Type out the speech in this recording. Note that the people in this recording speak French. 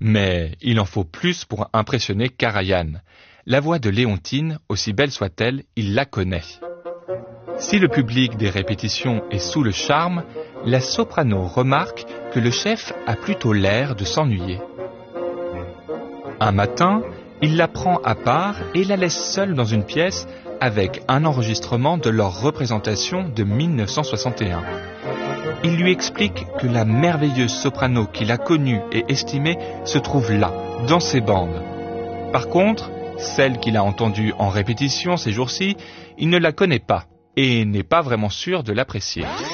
Mais il en faut plus pour impressionner Karajan. La voix de Léontine, aussi belle soit-elle, il la connaît. Si le public des répétitions est sous le charme, la soprano remarque que le chef a plutôt l'air de s'ennuyer. Un matin, il la prend à part et la laisse seule dans une pièce avec un enregistrement de leur représentation de 1961. Il lui explique que la merveilleuse soprano qu'il a connue et estimée se trouve là, dans ses bandes. Par contre, celle qu'il a entendue en répétition ces jours-ci, il ne la connaît pas et n'est pas vraiment sûr de l'apprécier.